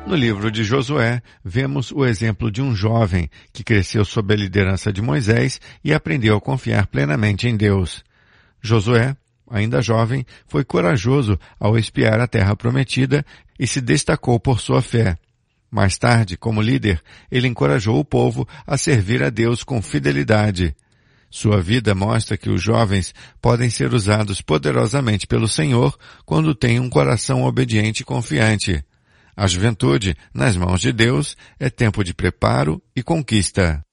No livro de Josué, vemos o exemplo de um jovem que cresceu sob a liderança de Moisés e aprendeu a confiar plenamente em Deus. Josué, ainda jovem, foi corajoso ao espiar a terra prometida e se destacou por sua fé. Mais tarde, como líder, ele encorajou o povo a servir a Deus com fidelidade. Sua vida mostra que os jovens podem ser usados poderosamente pelo Senhor quando têm um coração obediente e confiante. A juventude, nas mãos de Deus, é tempo de preparo e conquista.